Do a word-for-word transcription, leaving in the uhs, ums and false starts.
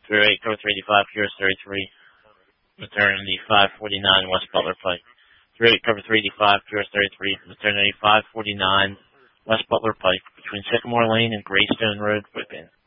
three oh eight, cover three eighty-five, Q S thirty-three. Return the five forty-nine West Butler Pike. three oh eight, cover three eighty-five, Q S thirty-three. Return the five forty-nine West Butler Pike between Sycamore Lane and Greystone Road, Whitman.